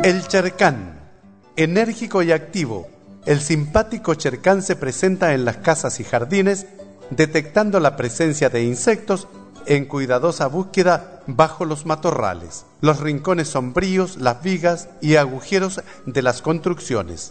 El chercán, enérgico y activo, el simpático chercán se presenta en las casas y jardines, detectando la presencia de insectos en cuidadosa búsqueda bajo los matorrales, los rincones sombríos, las vigas y agujeros de las construcciones.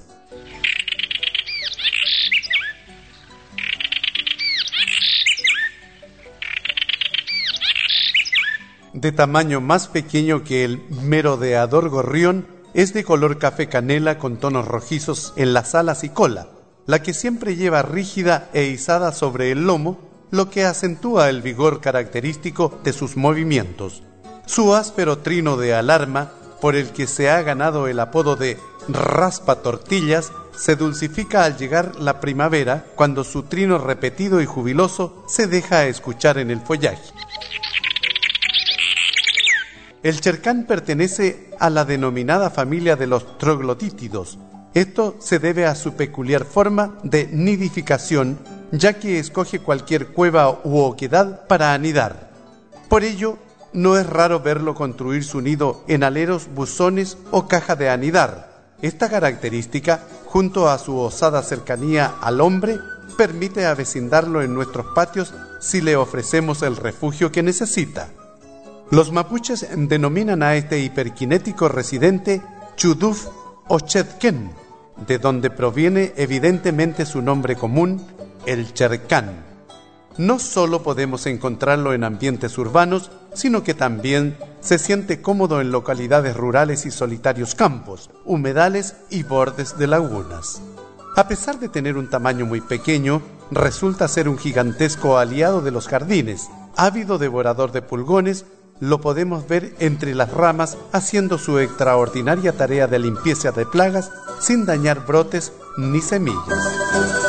De tamaño más pequeño que el merodeador gorrión, es de color café canela con tonos rojizos en las alas y cola, la que siempre lleva rígida e izada sobre el lomo, lo que acentúa el vigor característico de sus movimientos. Su áspero trino de alarma, por el que se ha ganado el apodo de raspa tortillas, se dulcifica al llegar la primavera, cuando su trino repetido y jubiloso se deja escuchar en el follaje. El chercán pertenece a la denominada familia de los troglodytidos. Esto se debe a su peculiar forma de nidificación, ya que escoge cualquier cueva u oquedad para anidar. Por ello, no es raro verlo construir su nido en aleros, buzones o caja de anidar. Esta característica, junto a su osada cercanía al hombre, permite avecindarlo en nuestros patios si le ofrecemos el refugio que necesita. Los mapuches denominan a este hiperkinético residente Chuduf o Chetquén, de donde proviene evidentemente su nombre común, el chercán. No solo podemos encontrarlo en ambientes urbanos, sino que también se siente cómodo en localidades rurales y solitarios campos, humedales y bordes de lagunas. A pesar de tener un tamaño muy pequeño, resulta ser un gigantesco aliado de los jardines. Ávido devorador de pulgones, lo podemos ver entre las ramas haciendo su extraordinaria tarea de limpieza de plagas sin dañar brotes ni semillas.